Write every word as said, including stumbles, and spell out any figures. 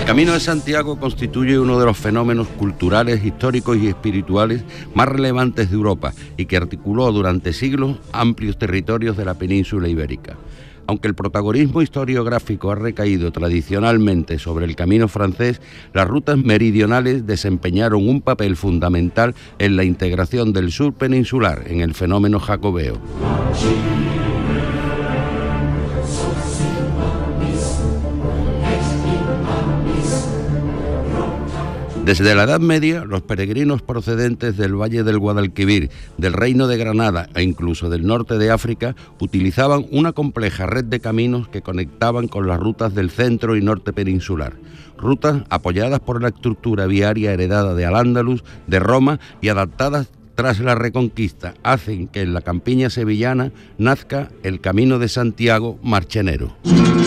Camino de Santiago constituye uno de los fenómenos culturales, históricos y espirituales más relevantes de Europa y que articuló durante siglos amplios territorios de la península ibérica. Aunque el protagonismo historiográfico ha recaído tradicionalmente sobre el camino francés, las rutas meridionales desempeñaron un papel fundamental en la integración del sur peninsular en el fenómeno jacobeo. Desde la Edad Media, los peregrinos procedentes del Valle del Guadalquivir, del Reino de Granada e incluso del norte de África utilizaban una compleja red de caminos que conectaban con las rutas del centro y norte peninsular. Rutas apoyadas por la estructura viaria heredada de Al-Ándalus, de Roma y adaptadas tras la Reconquista, hacen que en la campiña sevillana nazca el Camino de Santiago marchenero.